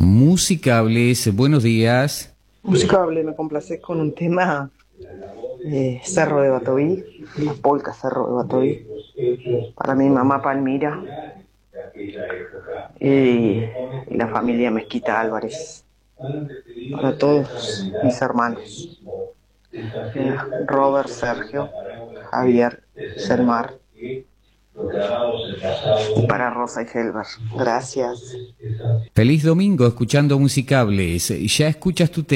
Musicables, buenos días. Musicable, me complace con un tema Cerro de Batoví, la polca Cerro de Batoví, para mi mamá Palmira y la familia Mezquita Álvarez, para todos mis hermanos, Robert, Sergio, Javier, Selmar, y para Rosa y Helber. Gracias. Feliz domingo escuchando Musicables. Ya escuchas tu tema.